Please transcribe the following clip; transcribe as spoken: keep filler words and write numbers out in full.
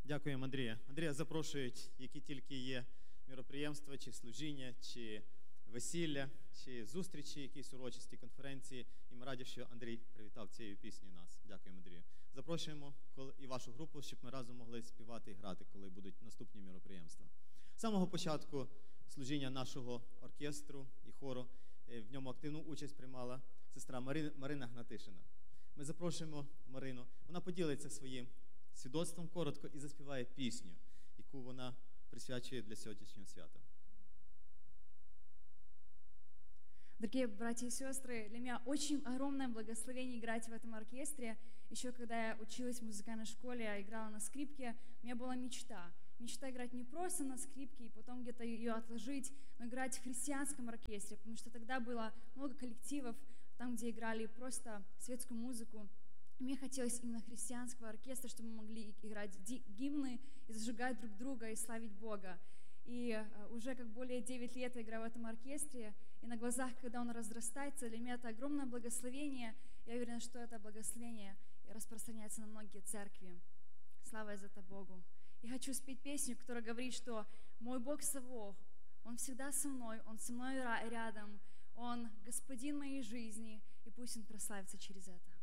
Дякуємо, Андрія. Андрія запрошують, які тільки є міроприємства, чи служіння, чи весілля, чи зустрічі, якісь урочисті конференції. І ми раді, що Андрій привітав цією піснею нас. Дякуємо, Андрію. Запрошуємо і вашу групу, щоб ми разом могли співати і грати, коли будуть наступні міроприємства. З самого початку служіння нашого оркестру і хору в ньому активну участь приймала сестра Марина Гнатишина. Ми запрошуємо Марину. Вона поділиться своїм свідоцтвом коротко і заспіває пісню, яку вона присвячує для сьогоднішнього свята. Дорогие братья и сестры, для меня очень огромное благословение играть в этом оркестре. Еще когда я училась в музыкальной школе, я играла на скрипке, у меня была мечта. Мечта играть не просто на скрипке и потом где-то ее отложить, но играть в христианском оркестре, потому что тогда было много коллективов, там, где играли просто светскую музыку. Мне хотелось именно христианского оркестра, чтобы мы могли играть гимны и зажигать друг друга и славить Бога. И уже как более девять лет я играю в этом оркестре, и на глазах, когда он разрастается, для меня это огромное благословение. Я уверена, что это благословение распространяется на многие церкви. Слава за это Богу. Я хочу спеть песню, которая говорит, что мой Бог Савох, Он всегда со мной, Он со мной рядом, Он господин моей жизни, и пусть Он прославится через это.